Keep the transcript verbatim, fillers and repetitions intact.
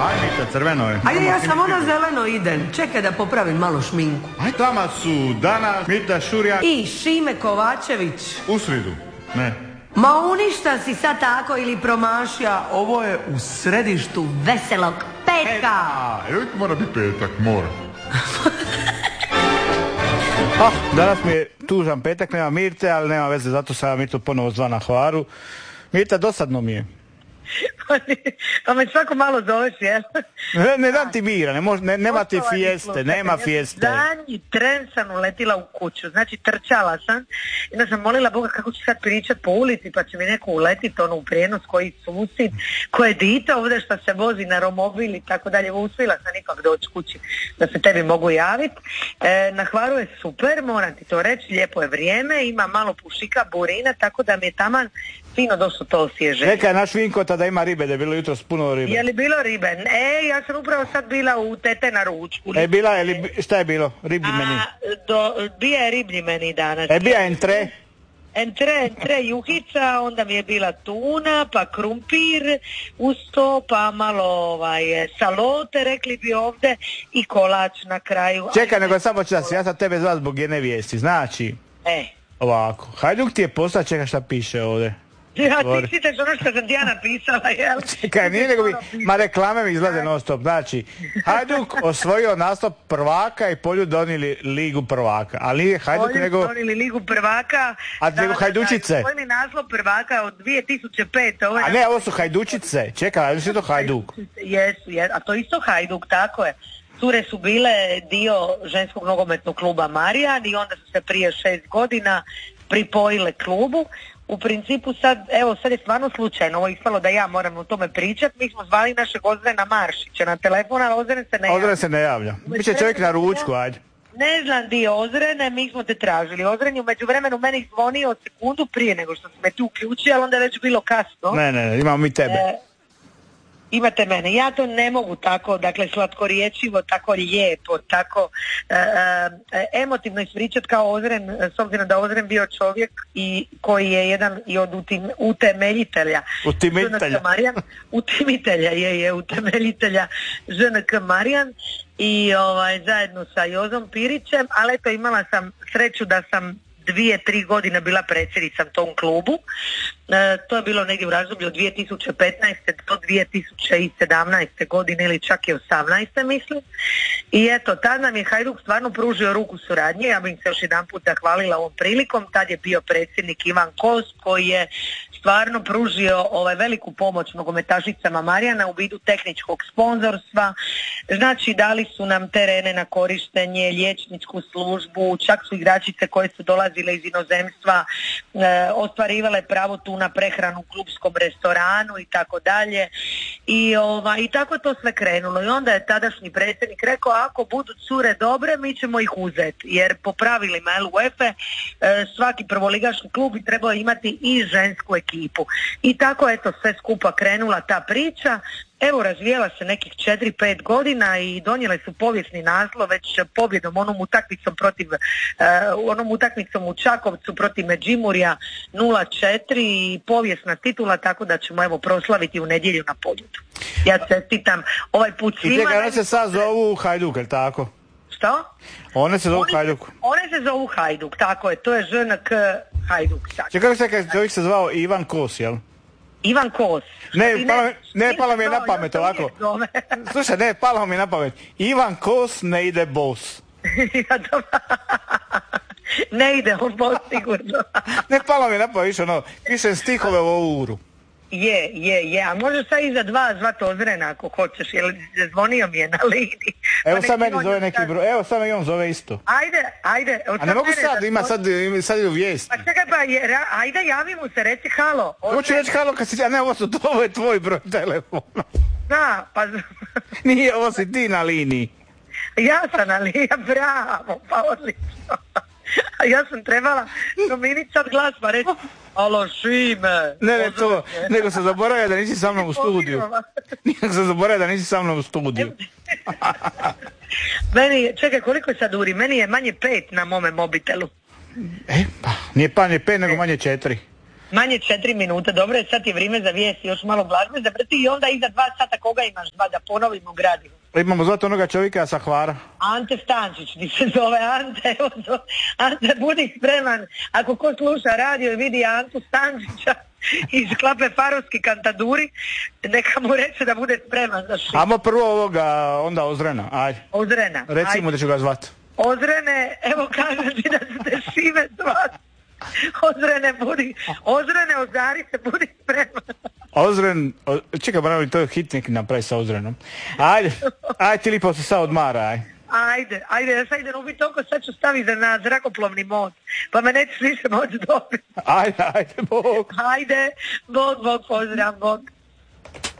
Aj Mita, crveno je. Ajde, ja samo na zeleno idem. Čekaj da popravim malo šminku. Aj, tamo su Dana, Mita, Šurja i Šime Kovačević. U sridu, ne. Ma uništa si sad tako ili promašija. Ovo je u središtu veselog petka. A, uvijek mora biti petak, mora. Ah, danas mi je tužan petak, nema Mirte, ali nema veze, zato sam ja Mirtu ponovo zva na Hvaru. Mirta, dosadno mi je. Pa me svako malo zoveš, jel? Ne, ne dam ti mira, ne mož, ne, nema ti fijeste, nema fijeste. Danji tren sam uletila u kuću, znači trčala sam i onda sam molila Boga kako ću sad pričat po ulici pa će mi neko uletit ono u prijenos koji susjed, koje dite ovdje što se vozi na romobil i tako dalje. Uspjela sam ipak doći kući da se tebi mogu javiti. E, na Hvaru je super, moram ti to reći, lijepo je vrijeme, ima malo pušika, burina, tako da mi je taman fino došlo to osvježenje. Neka je naš Vinkota da ima ribe, da je bilo jutros puno ribe. Je li bilo ribe? E, ja sam upravo sad bila u tete na ručku. E, bila je li, šta je bilo? Riblji meni? A, do, bija je riblji meni danas. E, bija entre? Entre, entre juhica, onda mi je bila tuna, pa krumpir uz to, pa malo ovaj, salote, rekli bi ovdje, i kolač na kraju. Čekaj, nego samo čas, ja sam tebe zva zbog jedne vijesti, znači, e. ovako, Hajduk ti je poslao, čekaj šta piše ovdje. Ja, ti čitaš ono što sam ti ja napisala, jel? Čekaj, nije nego mi, ma reklame mi izlaze non stop, znači, Hajduk osvojio naslov prvaka i Polju donijeli ligu prvaka, ali nije Hajduk Polju nego... donijeli ligu prvaka, a da, nego Hajdučice. Da, da, naslov prvaka od dvije tisuće pete. Ovo je... A ne, ovo su Hajdučice, čekaj, ali si to Hajduk? Jesu, jesu, a to isto Hajduk, tako je. Cure su bile dio ženskog nogometnog kluba Marijan i onda su se prije šest godina pripojile klubu. U principu sad, evo sad je stvarno slučajno, ovo je ispalo da ja moram o tome pričat, mi smo zvali našeg Ozrena Maršića na telefon, ali Ozren se ne javlja. Ozren se ne javlja, biće čovjek na ručku, ajde. Ne znam di je Ozrene, mi smo te tražili. Ozren je u međuvremenu meni zvonio sekundu prije nego što sam me tu uključio, ali onda je već bilo kasno. Ne, ne, ne, imamo mi tebe. E, imate mene. Ja to ne mogu tako, dakle, slatkorječivo, tako lijepo, tako e, e, emotivno ispričat kao Ozren, s obzirom da Ozren bio čovjek i koji je jedan i od utim, utemeljitelja. Utemeljitelja. Marijan, utemeljitelja je, je utemeljitelja Ž N K Marijan i ovaj, zajedno sa Jozom Pirićem, ali eto imala sam sreću da sam dvije, tri godine bila predsjednica tom klubu. E, to je bilo negdje u razdoblju od dvije tisuće petnaeste do dvije tisuće sedamnaeste godine ili čak i osamnaeste mislim. I eto, tad nam je Hajduk stvarno pružio ruku suradnje, ja bih se još jedan put zahvalila ovom prilikom, tad je bio predsjednik Ivan Kos koji je stvarno pružio ovaj veliku pomoć nogometašicama Marijana u vidu tehničkog sponzorstva, znači dali su nam terene na korištenje, liječničku službu, čak su igračice koje su dolazile iz inozemstva e, ostvarivale pravo tu na prehranu u klubskom restoranu i tako dalje. I, ova, i tako je to sve krenulo i onda je tadašnji predsjednik rekao ako budu cure dobre mi ćemo ih uzeti jer po pravilima UEFA e, svaki prvoligaški klub bi trebao imati i žensku ekipu. I tako eto sve skupa krenula ta priča. Evo razvijela se nekih četiri pet godina i donijele su povijesni naslov već pobjedom onom utakmicom protiv uh, onom utakmicom u Čakovcu protiv Međimurja nula četiri i povijesna titula, tako da ćemo evo proslaviti u nedjelju na Poljudu. Ja čestitam ovaj put svima. I tega one se sad zovu Hajduk, je li tako? Što? One se zovu Hajduk. One se zovu Hajduk, tako je, to je Ž N K Hajduk. Če kako se kaže, čovjek se zvao Ivan Kos, jel? Ivan Kos. Ne, ne, palo, ne, palo mi je na pamet ovako. Slušaj, ne, palo mi je na pamet. Ivan Kos ne ide bos. Ne ide on bos sigurno. Ne, palo mi je na pamet, više ono, pišem stihove u ovu uru. Je, je, je, a možeš sad iza dva zvat Ozrena ako hoćeš, jer zvonio mi je na liniji. Evo pa sad meni zove neki sad... broj, evo sad me on zove isto. Ajde, ajde. A ne mogu sad, ima sad, sad idu vijesti. Pa čekaj pa, je, ajde javi mu se, reci halo. Hoću reći halo kad si, a ne, ovo su, ovo je tvoj broj telefona. Da, pa... Nije, ovo si ti na liniji. Ja sam na liniji, bravo, pa odlično. A ja sam trebala promijeniti sad glas pa reći alo Šime. Ne, ne, to, nego se zaboravio da nisi sa mnom u studiju. Nego se zaboravio da nisi sa mnom u studiju. Meni, čekaj, koliko je sad uri? Meni je manje pet na mome mobitelu. E, pa, nije pa nije pet, nego manje četiri. Manje četiri minute, dobro je, sad je vrijeme za vijesti, još malo glazbe zavrti i onda iza dva sata koga imaš dva, da ponovimo gradivo. Imamo zvati onoga čovjeka sa Hvara. Ante Stančić, ti se zove Ante, evo to, Ante, budi spreman, ako ko sluša radio i vidi Antu Stančića iz Klape Farovski Kantaduri, neka mu reče da bude spreman za što. Amo prvo ovoga, onda Ozrena, ajde. Ozrena. Recimo da ću ga zvati. Ozrene, evo kažem ti da se te Šime zvati. Ozrene, budi, Ozrene, ozari se, budi spreman. Ozren, o, čekaj, bravo, to je hit neki napravi sa Ozrenom. Ajde, ajde ti lipo se sad odmara, ajde. Ajde, ajde, ja sad idem ubiti toliko, sad ću staviti na zrakoplovni mod, pa me nećeš više moći dobiti. Ajde, ajde, Bog. Ajde, Bog, Bog, pozdrav, Bog.